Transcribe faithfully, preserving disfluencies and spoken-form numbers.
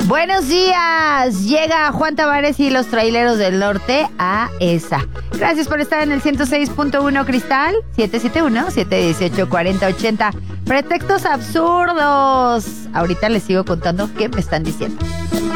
Buenos días. Llega Juan Tavares y los Traileros del Norte a esa. Gracias por estar en el ciento seis punto uno Cristal. siete siete uno, siete uno ocho, cuatro cero ocho cero. Pretextos absurdos. Ahorita les sigo contando qué me están diciendo.